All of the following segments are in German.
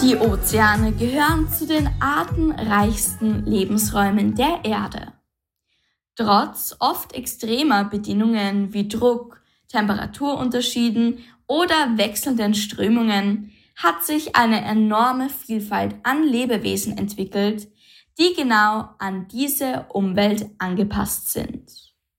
Die Ozeane gehören zu den artenreichsten Lebensräumen der Erde. Trotz oft extremer Bedingungen wie Druck, Temperaturunterschieden oder wechselnden Strömungen hat sich eine enorme Vielfalt an Lebewesen entwickelt, die genau an diese Umwelt angepasst sind.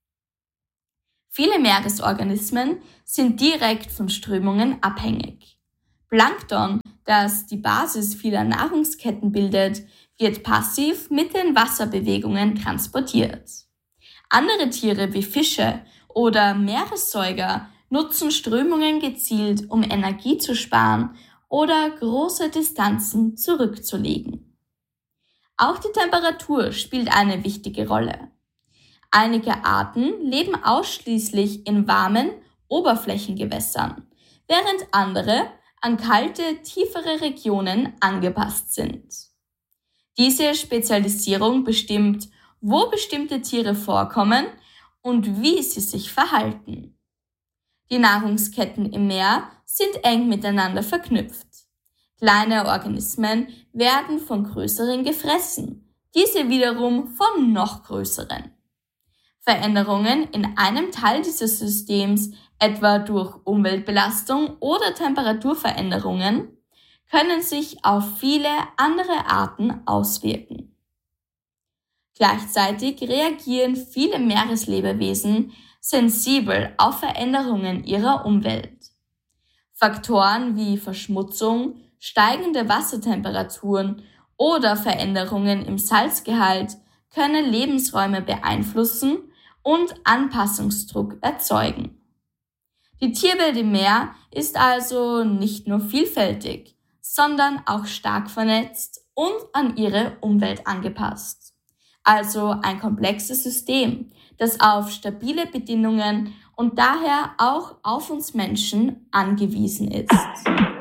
Viele Meeresorganismen sind direkt von Strömungen abhängig. Plankton, das die Basis vieler Nahrungsketten bildet, wird passiv mit den Wasserbewegungen transportiert. Andere Tiere wie Fische oder Meeressäuger nutzen Strömungen gezielt, um Energie zu sparen oder große Distanzen zurückzulegen. Auch die Temperatur spielt eine wichtige Rolle. Einige Arten leben ausschließlich in warmen Oberflächengewässern, während andere an kalte, tiefere Regionen angepasst sind. Diese Spezialisierung bestimmt, wo bestimmte Tiere vorkommen und wie sie sich verhalten. Die Nahrungsketten im Meer sind eng miteinander verknüpft. Kleine Organismen werden von größeren gefressen, diese wiederum von noch größeren. Veränderungen in einem Teil dieses Systems, etwa durch Umweltbelastung oder Temperaturveränderungen, können sich auf viele andere Arten auswirken. Gleichzeitig reagieren viele Meereslebewesen sensibel auf Veränderungen ihrer Umwelt. Faktoren wie Verschmutzung, steigende Wassertemperaturen oder Veränderungen im Salzgehalt können Lebensräume beeinflussen und Anpassungsdruck erzeugen. Die Tierwelt im Meer ist also nicht nur vielfältig, sondern auch stark vernetzt und an ihre Umwelt angepasst. Also ein komplexes System, das auf stabile Bedingungen und daher auch auf uns Menschen angewiesen ist.